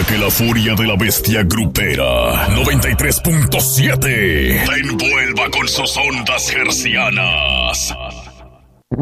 que la furia de la bestia grupera 93.7 te envuelva con sus ondas hercianas.